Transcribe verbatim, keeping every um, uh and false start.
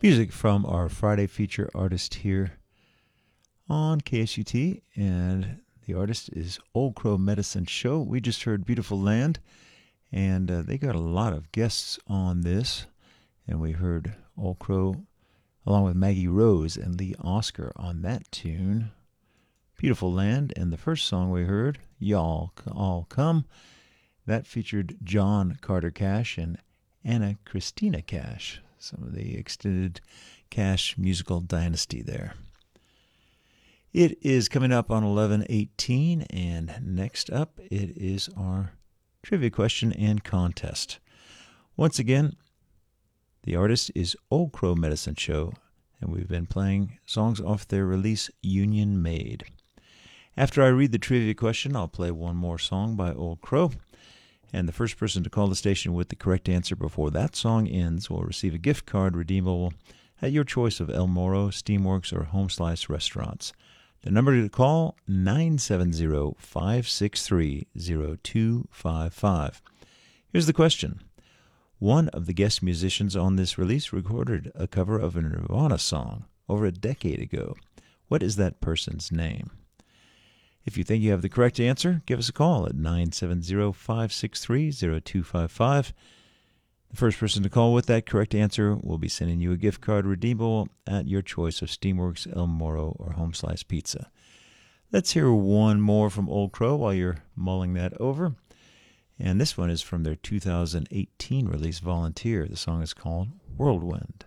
Music from our Friday feature artist here on K S U T, and the artist is Old Crow Medicine Show. We just heard Beautiful Land, and uh, they got a lot of guests on this, and we heard Old Crow along with Maggie Rose and Lee Oscar on that tune. Beautiful Land, and the first song we heard, Y'all All Come, that featured John Carter Cash and Anna Christina Cash, some of the extended Cash musical dynasty there. It is coming up on eleven eighteen, and next up it is our trivia question and contest. Once again, the artist is Old Crow Medicine Show, and we've been playing songs off their release Union Made. After I read the trivia question, I'll play one more song by Old Crow, and the first person to call the station with the correct answer before that song ends will receive a gift card redeemable at your choice of El Moro, Steamworks, or Home Slice restaurants. The number to call, nine seven zero, five six three, zero two five five. Here's the question. One of the guest musicians on this release recorded a cover of a Nirvana song over a decade ago. What is that person's name? If you think you have the correct answer, give us a call at nine seven zero, five six three, zero two five five. The first person to call with that correct answer will be sending you a gift card redeemable at your choice of Steamworks, El Moro, or Home Slice Pizza. Let's hear one more from Old Crow while you're mulling that over. And this one is from their two thousand eighteen release, Volunteer. The song is called Whirlwind.